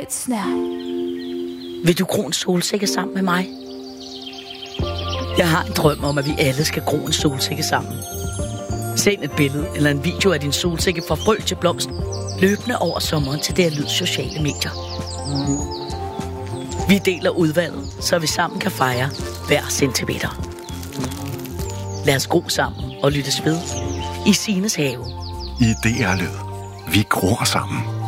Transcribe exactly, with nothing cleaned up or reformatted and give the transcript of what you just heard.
et snap. Vil du gro en solsikke sammen med mig? Jeg har en drøm om, at vi alle skal gro en solsikke sammen. Send et billede eller en video af din solsikke fra frø til blomst, løbende over sommeren til det her lyd sociale medier. Vi deler udvalget, så vi sammen kan fejre hver centimeter. Lad os gro sammen og lyttes ved i Signes have. I D R Lyd. Vi gror sammen.